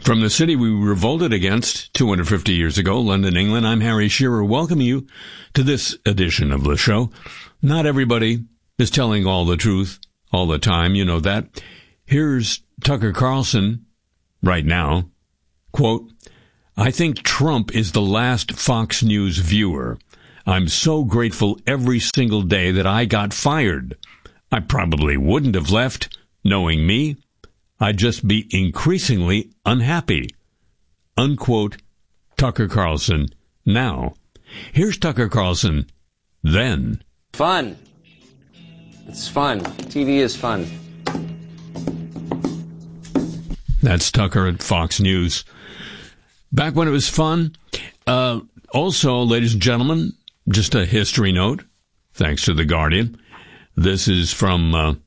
From the city we revolted against 250 years ago, London, England, I'm Harry Shearer, welcoming you to this edition of the show. Not everybody is telling all the truth all the time, you know that. Here's Tucker Carlson right now. Quote, I think Trump is the last Fox News viewer. I'm so grateful every single day that I got fired. I probably wouldn't have left, knowing me. I'd just be increasingly unhappy. Unquote, Tucker Carlson now. Here's Tucker Carlson then. Fun. It's fun. TV is fun. That's Tucker at Fox News. Back when it was fun. Also, ladies and gentlemen, just a history note, thanks to The Guardian. This is from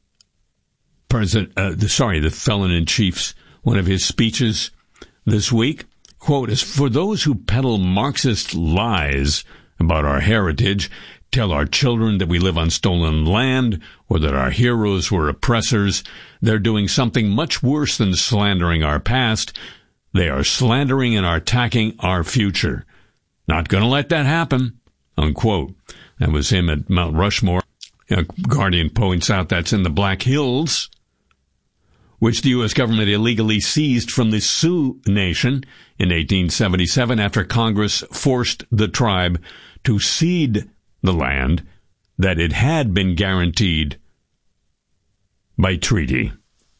the felon-in-chief's, one of his speeches this week. Quote, as for those who peddle Marxist lies about our heritage, tell our children that we live on stolen land or that our heroes were oppressors, they're doing something much worse than slandering our past. They are slandering and are attacking our future. Not going to let that happen, unquote. That was him at Mount Rushmore. Guardian points out that's in the Black Hills, which the U.S. government illegally seized from the Sioux Nation in 1877 after Congress forced the tribe to cede the land that it had been guaranteed by treaty.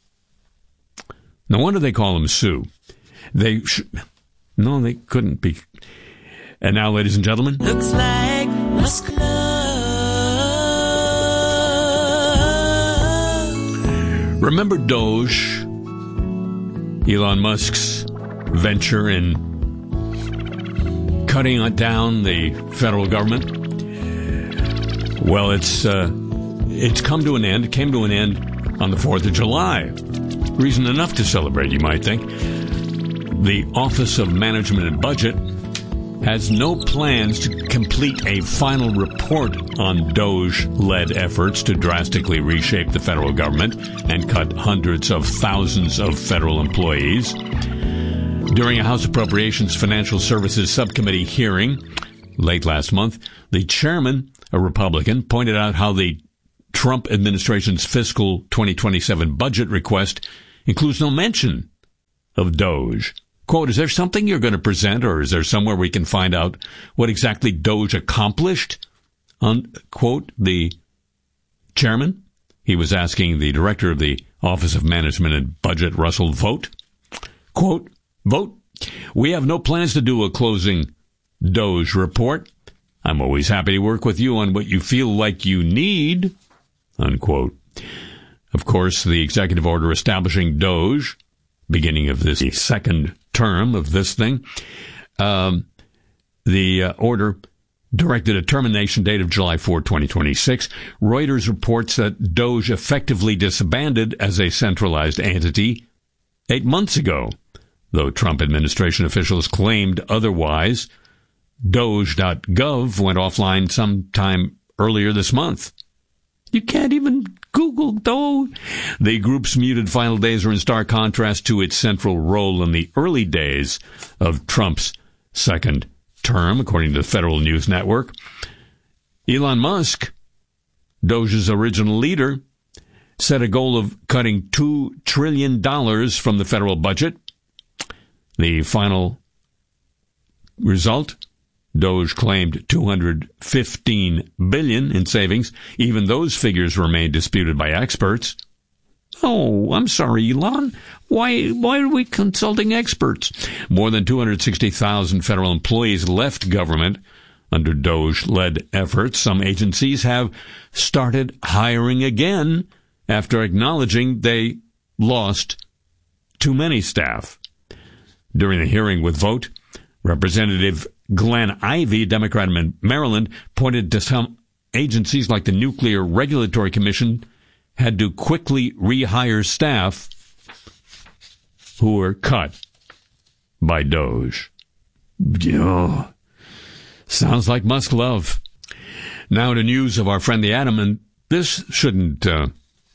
No wonder they call them Sioux. They couldn't be. And now, ladies and gentlemen. Looks like Musk love. Remember Doge, Elon Musk's venture in cutting down the federal government? Well, it's come to an end. It came to an end on the 4th of July. Reason enough to celebrate, you might think. The Office of Management and Budget has no plans to complete a final report on Doge-led efforts to drastically reshape the federal government and cut hundreds of thousands of federal employees. During a House Appropriations Financial Services Subcommittee hearing late last month, the chairman, a Republican, pointed out how the Trump administration's fiscal 2027 budget request includes no mention of Doge. Quote, is there something you're going to present, or is there somewhere we can find out what exactly Doge accomplished? Unquote, the chairman. He was asking the director of the Office of Management and Budget, Russell Vought. Quote, Vought, we have no plans to do a closing Doge report. I'm always happy to work with you on what you feel like you need. Unquote. Of course, the executive order establishing Doge, beginning of this second term of this thing, the order directed a termination date of July 4, 2026. Reuters reports that Doge effectively disbanded as a centralized entity 8 months ago, though Trump administration officials claimed otherwise. Doge.gov went offline sometime earlier this month. You can't even Google Doge. The group's muted final days are in stark contrast to its central role in the early days of Trump's second term, according to the Federal News Network. Elon Musk, Doge's original leader, set a goal of cutting $2 trillion from the federal budget. The final result, Doge claimed $215 billion in savings. Even those figures remain disputed by experts. Oh, I'm sorry, Elon. Why are we consulting experts? More than 260,000 federal employees left government under Doge-led efforts. Some agencies have started hiring again after acknowledging they lost too many staff. During the hearing with Vought, Representative Glenn Ivey, Democrat in Maryland, pointed to some agencies like the Nuclear Regulatory Commission had to quickly rehire staff who were cut by Doge. Oh, sounds like Musk love. Now to news of our friend the Atom, and this shouldn't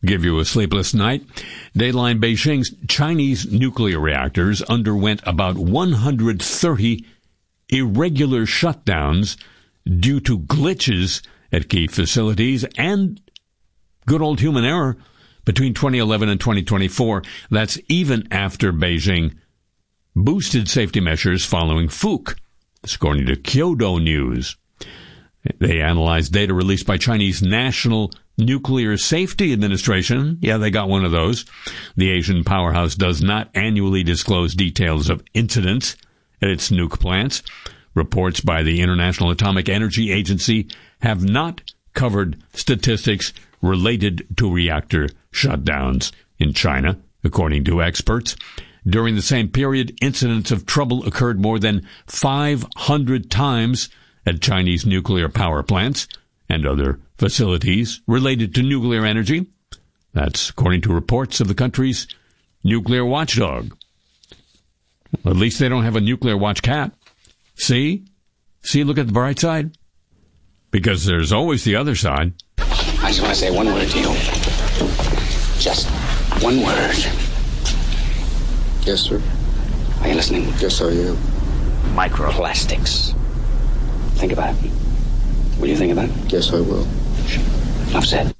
give you a sleepless night. Dateline: Beijing's Chinese nuclear reactors underwent about 130 irregular shutdowns due to glitches at key facilities and good old human error between 2011 and 2024. That's even after Beijing boosted safety measures following Fuke, according to Kyodo News. They analyzed data released by Chinese National Nuclear Safety Administration. Yeah, they got one of those. The Asian powerhouse does not annually disclose details of incidents at its nuke plants. Reports by the International Atomic Energy Agency have not covered statistics related to reactor shutdowns in China, according to experts. During the same period, incidents of trouble occurred more than 500 times at Chinese nuclear power plants and other facilities related to nuclear energy. That's according to reports of the country's nuclear watchdog. At least they don't have a nuclear watch cat. See? Look at the bright side. Because there's always the other side. I just want to say one word to you. Just one word. Yes, sir. Are you listening? Yes, sir, you. Microplastics. Think about it. Will you think about it? Yes, I will. Enough said.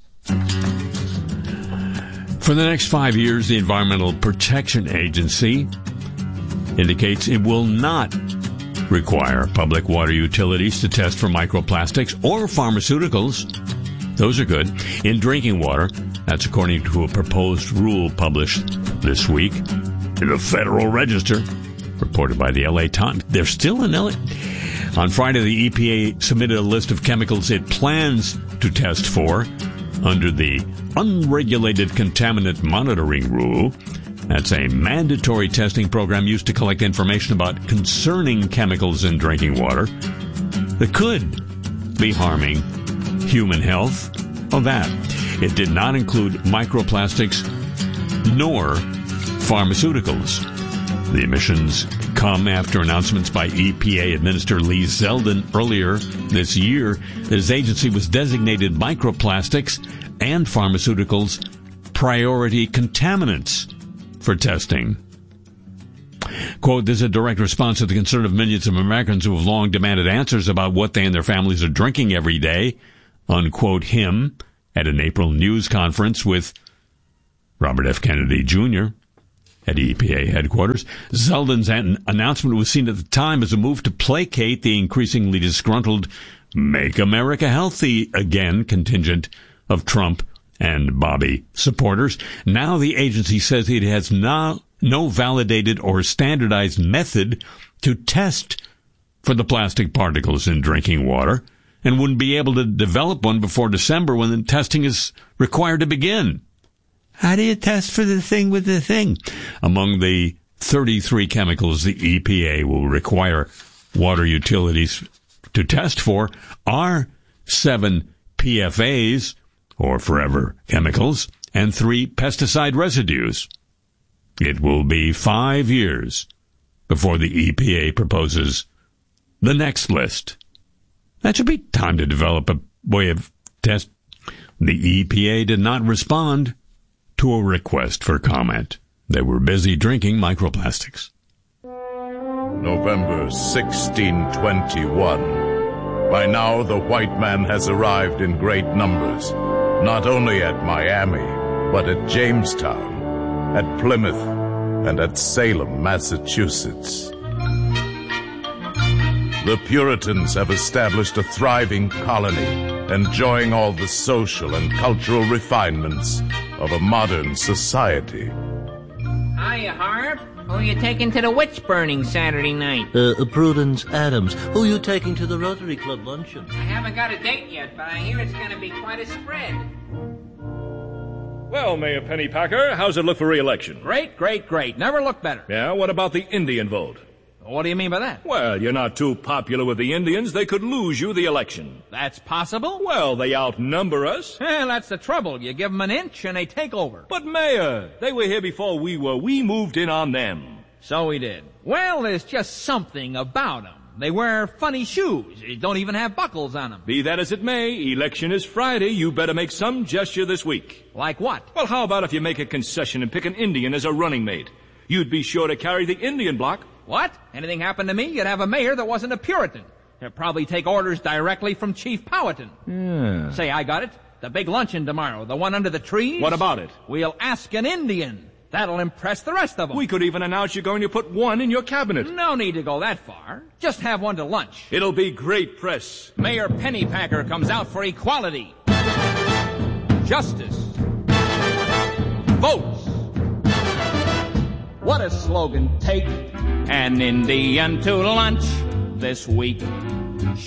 For the next 5 years, the Environmental Protection Agency indicates it will not require public water utilities to test for microplastics or pharmaceuticals. Those are good. In drinking water, that's according to a proposed rule published this week in the Federal Register, reported by the LA Times. They're still in LA. On Friday, the EPA submitted a list of chemicals it plans to test for under the Unregulated Contaminant Monitoring Rule. That's a mandatory testing program used to collect information about concerning chemicals in drinking water that could be harming human health. Oh, that. It did not include microplastics nor pharmaceuticals. The emissions come after announcements by EPA Administrator Lee Zeldin earlier this year that his agency was designated microplastics and pharmaceuticals priority contaminants for testing. Quote, this is a direct response to the concern of millions of Americans who have long demanded answers about what they and their families are drinking every day, unquote him at an April news conference with Robert F. Kennedy Jr. at EPA headquarters. Zeldin's announcement was seen at the time as a move to placate the increasingly disgruntled Make America Healthy Again contingent of Trump and Bobby supporters. Now the agency says it has no validated or standardized method to test for the plastic particles in drinking water and wouldn't be able to develop one before December when the testing is required to begin. How do you test for the thing with the thing? Among the 33 chemicals the EPA will require water utilities to test for are 7 PFAs, or forever chemicals, and 3 pesticide residues. It will be 5 years before the EPA proposes the next list. That should be time to develop a way of test. The EPA did not respond to a request for comment. They were busy drinking microplastics. November 1621. By now, the white man has arrived in great numbers, not only at Miami, but at Jamestown, at Plymouth, and at Salem, Massachusetts. The Puritans have established a thriving colony, enjoying all the social and cultural refinements of a modern society. Hiya, Harv. Who you taking to the witch burning Saturday night? Prudence Adams. Who you taking to the Rotary Club luncheon? I haven't got a date yet, but I hear it's going to be quite a spread. Well, Mayor Pennypacker, how's it look for re-election? Great, great, great. Never looked better. Yeah, what about the Indian vote? What do you mean by that? Well, you're not too popular with the Indians. They could lose you the election. That's possible? Well, they outnumber us. Well, that's the trouble. You give them an inch and they take over. But, Mayor, they were here before we were. We moved in on them. So we did. Well, there's just something about them. They wear funny shoes. They don't even have buckles on them. Be that as it may, election is Friday. You better make some gesture this week. Like what? Well, how about if you make a concession and pick an Indian as a running mate? You'd be sure to carry the Indian block. What? Anything happened to me, you'd have a mayor that wasn't a Puritan. He'd probably take orders directly from Chief Powhatan. Yeah. Say, I got it. The big luncheon tomorrow, the one under the trees. What about it? We'll ask an Indian. That'll impress the rest of them. We could even announce you're going to put one in your cabinet. No need to go that far. Just have one to lunch. It'll be great press. Mayor Pennypacker comes out for equality, justice, votes. What a slogan. Take an Indian to lunch this week.